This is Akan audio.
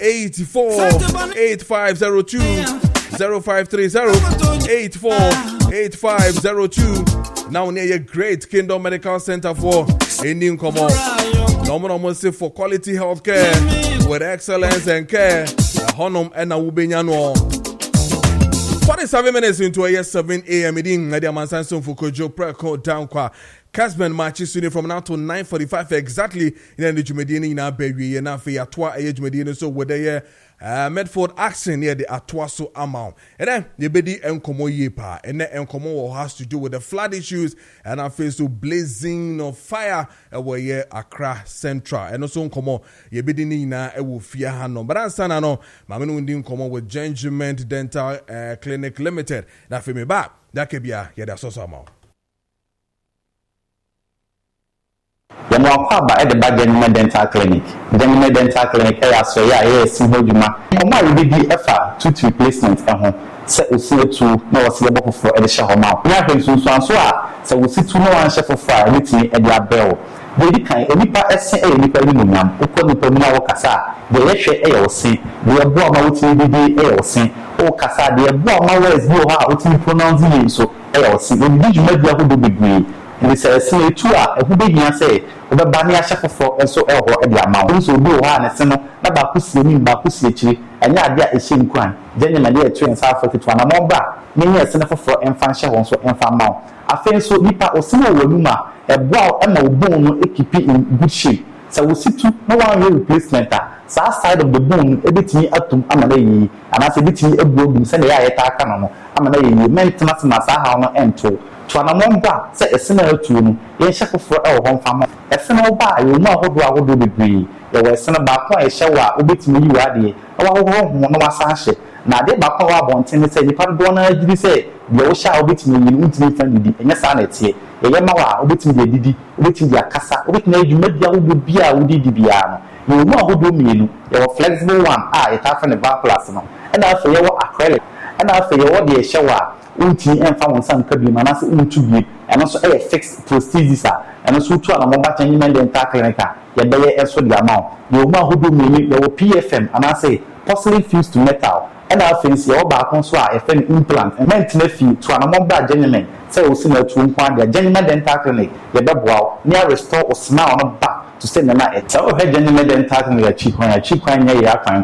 848502 0530 848502. Now near your Great Kingdom Medical Center for Indian Common. Normal say for quality healthcare with excellence and care. Honum and a Ubenyano. 47 minutes into a 7 a.m. in Nadia Mansanson for Kojo Preko down kwa. Casben matches soon from now to 9:45 exactly in the Jumedini in our baby and after Atwa age Medina. So with the Medford accent near the Atwaso amount. And then the Bedi Enkomo Yepa and then Enkomo has to do with the flood issues and our face to blazing of fire away Accra Central. And also Enkomo Yebedi Nina Ewu Fia Hano. But answer no Mamenu Ndim Enkomo with Gengement Dental Clinic Limited. That for me back. That could be a so amount. The more at the Gengement Dental Clinic. Gengement Dental Clinic, so yeah, simple Juma. Oma will be effort tooth replacement at home. Set we see to no syllable for the Shahoma. We have been so so we see to no one chef of fire meeting at their bell. They can any part SA Nipalinum, Upon Pamina Cassa, the lecture AOC, the Abba UTB AOC, O Cassa, the Abba West, no how to pronounce the name so AOC, the Media who do degree. And they say, see, two are who big say, the Bania Chef for and so ever at the amount. So do one and send Bakusi, Bakusi, and Yadia is same crime. Generally, trains half of it one among back. Many a senator for infant shall so infant mount. I think so, Nipa or similar Luma, a brow and a bone, a keep in good shape. So we see to no one will replacement. South side of the bone, everything up to Amalay, and as a bit a broom, send the eye attack on Amalay, maintenance Masaha and to. To an among bar, say a similar to a shackle for our home farmer. A final bar, you know what I would do degree. There was a bar, a shower, a bit me, you are there. Our home, no massage. Now, they back our bond, and say, you can't go on, you say, you shall bit me, you won't be friendly, and yes, I say, a Yamawa, bit me, Didi, waiting their cassa, which made you maybe I would be a woody dibiano. You know who do me, you're flexible one, a half and a bar plus, and I for your acrylic, and I for your dear shower. Unti and found some cabin, and also unto and also a fixed procedures, and also to a mobile and tacklenica, your day as for the amount. You know who do me, your PFM, and I say, possibly fused to metal, and I think your back on swire, a fen implant, and mental fee to an mobile gentleman, so similar to one their gentleman dental clinic, your double near restore or smile on back to send the night. So, her gentleman dental clinic, a cheap one,